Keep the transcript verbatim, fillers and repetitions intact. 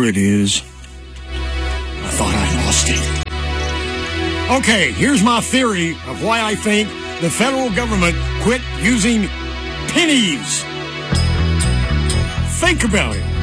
There it is. I thought I lost it. Okay, here's my theory of why I think the federal government quit using pennies. Think about it.